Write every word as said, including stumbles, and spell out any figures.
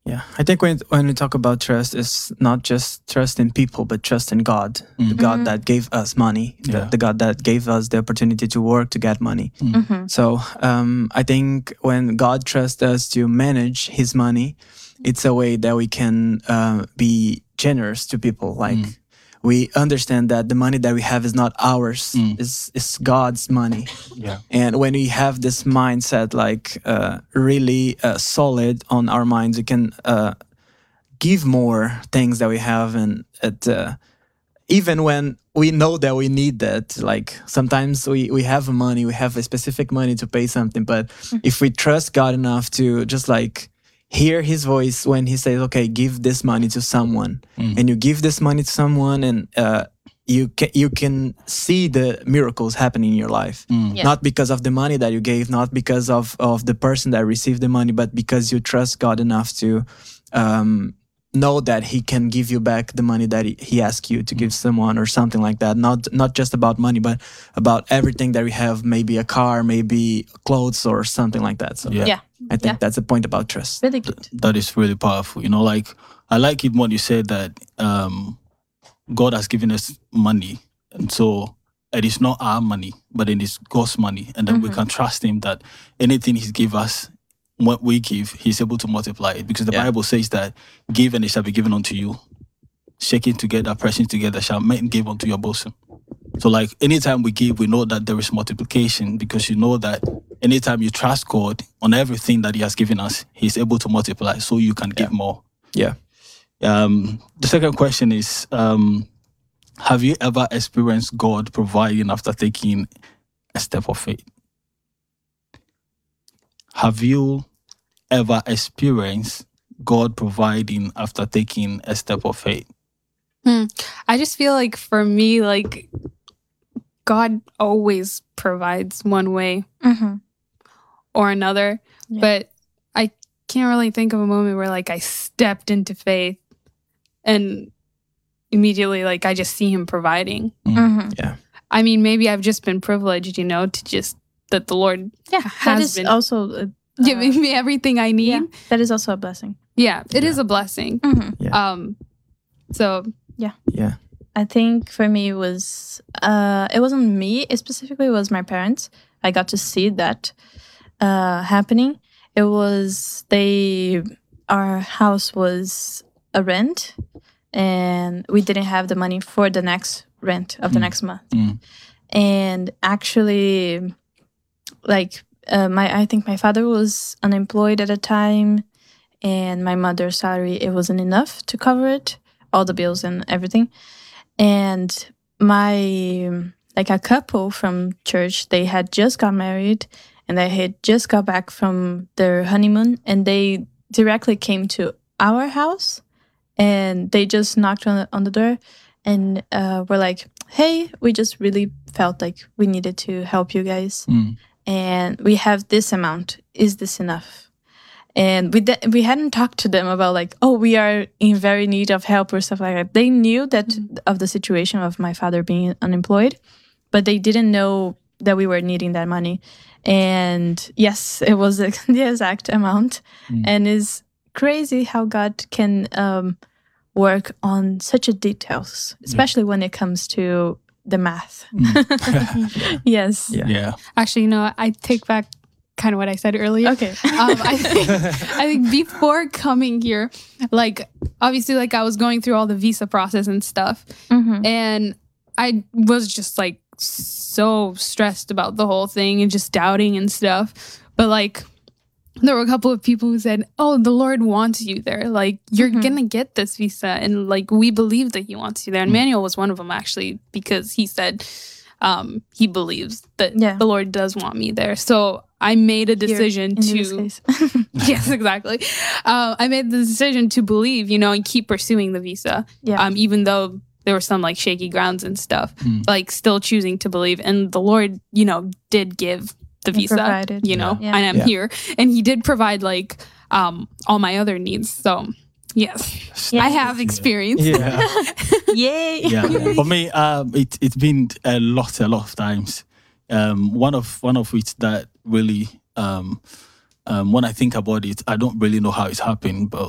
Yeah, I think when when we talk about trust, it's not just trust in people, but trust in God, Mm. the God Mhm. that gave us money, the, Yeah. the God that gave us the opportunity to work to get money. Mhm. So um, I think when God trusts us to manage His money, it's a way that we can uh, be generous to people. Like Mm. we understand that the money that we have is not ours; Mm. it's it's God's money. Yeah. And when we have this mindset, like uh, really uh, solid on our minds, we can uh, give more things that we have, and it, uh, even when we know that we need that. Like sometimes we we have money, we have a specific money to pay something, but if we trust God enough to just like hear His voice when He says, "Okay, give this money to someone," Mm. and you give this money to someone, and uh, you can you can see the miracles happening in your life. Mm. Yeah. Not because of the money that you gave, not because of, of the person that received the money, but because you trust God enough to um, know that He can give you back the money that He, he asked you to give someone or something like that. Not not just about money, but about everything that we have, maybe a car, maybe clothes or something like that. So Yeah. Yeah. I think Yeah. that's the point about trust. Really good. That is really powerful. You know, like I like it when you said that um, God has given us money, and so it is not our money, but it is God's money, and then we Mhm. can trust Him that anything He's give us, what we give, He's able to multiply it, because the Yeah. Bible says that give and it shall be given unto you, shaking together, pressing together, shall men give unto your bosom. So, like anytime we give, we know that there is multiplication, because you know that anytime you trust God on everything that He has given us, He's able to multiply, so you can give more. Yeah. Um, the second question is, um, have you ever experienced God providing after taking a step of faith? Have you ever experienced God providing after taking a step of faith? I just feel like for me, like God always provides one way Mhm. or another. Yeah. But I can't really think of a moment where like I stepped into faith and immediately like I just see Him providing. Mhm. I mean, maybe I've just been privileged, you know, to just that the Lord Yeah, that has is been also uh, giving me everything I need. yeah, that is also a blessing. Yeah, it is a blessing. Mhm. Yeah. Um, so Yeah. I think for me it was uh it wasn't me specifically, it was my parents. I got to see that uh happening. It was they our house was a rent, and we didn't have the money for the next rent of the Mm. next month. Mm. And actually, like uh, my I think my father was unemployed at a time, and my mother's salary, it wasn't enough to cover it, all the bills and everything. And my like a couple from church, they had just got married, and they had just got back from their honeymoon, and they directly came to our house, and they just knocked on the, on the door, and uh, were like, "Hey, we just really felt like we needed to help you guys, Mm. and we have this amount. Is this enough?" And we de- we hadn't talked to them about like, oh, we are in very need of help or stuff like that. They knew that of the situation of my father being unemployed, but they didn't know that we were needing that money. And yes, it was the the exact amount. Mm. And it's crazy how God can um, work on such a details, especially when it comes to the math. Mm. Yes. Yeah. Yeah. actually, you know, I take back kind of what I said earlier. Okay. um, I think I think before coming here, like obviously, like I was going through all the visa process and stuff, Mhm. and I was just like so stressed about the whole thing and just doubting and stuff. But like, there were a couple of people who said, "Oh, the Lord wants you there. Like you're Mhm. gonna get this visa, and like we believe that He wants you there." And Mm. Manuel was one of them actually, because he said um, he believes that Yeah. the Lord does want me there. So I made a decision In this to case. yes, exactly. Uh, I made the decision to believe, you know, and keep pursuing the visa. Yeah. Um, even though there were some like shaky grounds and stuff, Mm. like still choosing to believe. And the Lord, you know, did give the He visa, provided. you know, Yeah. and I'm Yeah. here. And He did provide like um, all my other needs. So, yes, Yeah. I have experience. Yeah. Yay. Yeah. For me, um, it it's been a lot, a lot of times. Um, one of one of which that really, um, um, when I think about it, I don't really know how it happened, but